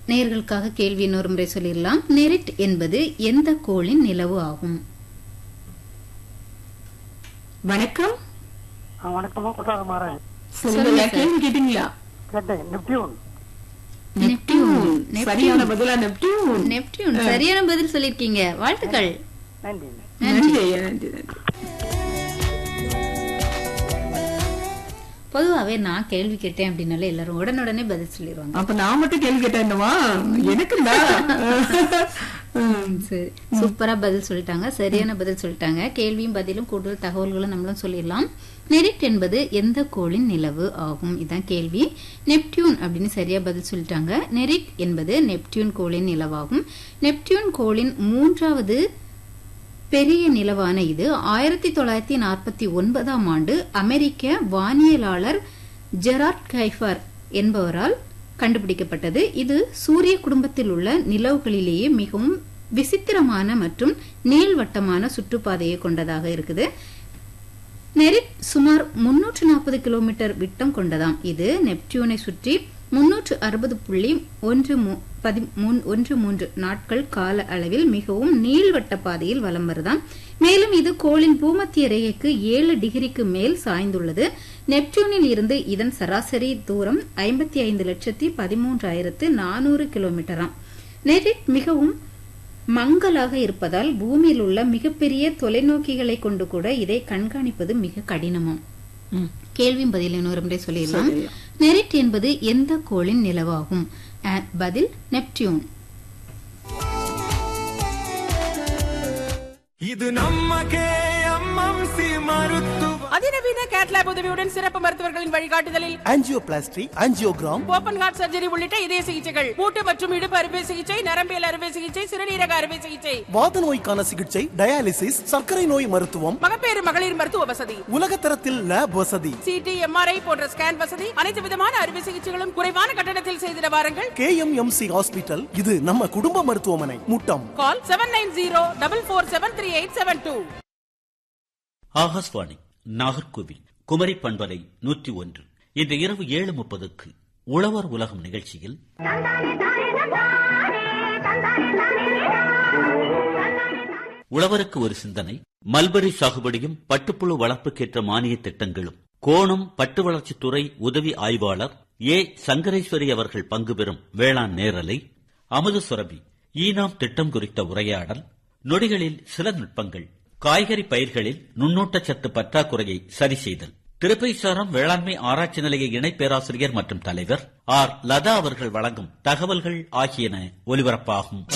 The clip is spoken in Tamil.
நேயர்களுக்காக கேள்வி இன்னொரு முறை சொல்லிடலாம். நெரிட் என்பது எந்த கோளின் நிலவு ஆகும்? வணக்கம். வணக்கமா குட்டாரமாறன். சொல்லுங்க, கேள்வி கேட்டீங்களா? கேட்டேன். நெப்டியூன். நெப்டியூன் சரியான பதிலா? நெப்டியூன் நெப்டியூன் சரியான பதில் சொல்லிருக்கீங்க. வாழ்த்துக்கள். நன்றி. நன்றி ஐயா, நன்றி நன்றி. பொதுவாவே நான் கேள்வி கேட்டேன் அப்படின்னால எல்லாரும் உடனுடனே பதில் சொல்லிடுவாங்க. அப்ப நான் மட்டும் கேள்வி கேட்டேன்னுவா? எனக்கு சரி, சூப்பரா பதில் சொல்லிட்டாங்க. சரியான பதில் சொல்லிட்டாங்க. கேள்வியும் பதிலும் கூடுதல் தகவல்களும் நம்மளும் சொல்லிடலாம். நெரிட் என்பது எந்த கோளின் நிலவு ஆகும்? இதுதான் கேள்வி. நெப்டியூன் அப்படின்னு சரியா பதில் சொல்லிட்டாங்க. நெரிட் என்பது நெப்டியூன் கோளின் நிலவாகும். நெப்டியூன் கோளின் 3வது பெரிய நிலவான இது 1949ஆம் ஆண்டு அமெரிக்க வானியலாளர் ஜெரார்ட் கைஃபர் என்பவரால் கண்டுபிடிக்கப்பட்டது. இது சூரிய குடும்பத்தில் உள்ள நிலவுகளிலேயே மிகவும் விசித்திரமான மற்றும் நீள்வட்டமான சுற்றுப்பாதையை கொண்டதாக இருக்குது. நெரிட் சுமார் 340 கிலோமீட்டர் விட்டம் கொண்டதாம். இது நெப்டியூனை சுற்றி 360.13 நாட்கள் கால அளவில் மிகவும் நீள்வட்ட பாதையில் வலம் வருதாம். மேலும் இது கோளின் பூமத்திய ரேகைக்கு 7 டிகிரிக்கு மேல் சாய்ந்துள்ளது. நெப்டியூனில் இருந்து இதன் சராசரி தூரம் 55,13,400 கிலோமீட்டராம். நெரிட் மிகவும் மங்கலாக இருப்பதால் பூமியில் உள்ள மிகப்பெரிய தொலைநோக்கிகளை கொண்டு கூட இதை கண்காணிப்பது மிக கடினமாம். கேள்வி பதில் இன்னொரு முறை சொல்லிடலாம். நெரிட் என்பது எந்த கோளின் நிலவாகும்? பதில் நெப்டியூன். இது நம்ம KMMC மருத்துவ அதிநவீன கேட்லாப் உதவியுடன் சிறப்பு மருத்துவர்களின் வழிகாட்டுதலில் angioplasty, angiogram, open heart surgery உள்ளிட்ட இதய சிகிச்சைகள், மூட்டு மற்றும் இடுப்பு அறுவை சிகிச்சை, நரம்பியல் அறுவை சிகிச்சை, சிறுநீரக அறுவை சிகிச்சை, வாத நோய்க்கான சிகிச்சை, டயாலிசிஸ், சர்க்கரை நோய் மருத்துவம், மகப்பேறு மகளிர் மருத்துவ வசதி, உலகத்தரத்தில் லேப் வசதி, CT, MRI போன்ற ஸ்கேன் வசதி, அனைத்து விதமான அறுவை சிகிச்சைகளும் குறைவான கட்டணத்தில் செய்திட வாருங்கள். KMMC hospital. இது நம்ம குடும்ப மருத்துவமனை. முட்டம். கால் 7904473872. ஆகாஷ்வாணி நாகர்கோவில் குமரி பண்பலை 101. இன்று இரவு 7:30 உழவர் உலகம் நிகழ்ச்சியில் உழவருக்கு ஒரு சிந்தனை, மல்பரி சாகுபடியும் பட்டுப்புழு வளர்ப்புக்கேற்ற மானிய திட்டங்களும், கோணம் பட்டு வளர்ச்சித்துறை உதவி ஆய்வாளர் ஏ. சங்கரேஸ்வரி அவர்கள் பங்கு பெறும் வேளாண் நேரலை, அமுது சுரபி ஈனாம் திட்டம் குறித்த உரையாடல், நொடிகளில் சில நுட்பங்கள், காய்கறி பயிர்களில் நுண்ணூட்டச்சத்து பற்றாக்குறையை சரி செய்தல், திருப்பைசாரம் வேளாண்மை ஆராய்ச்சி நிலைய இணை பேராசிரியர் மற்றும் தலைவர் ஆர். லதா அவர்கள் வழங்கும் தகவல்கள் ஆகியன ஒலிபரப்பாகும்.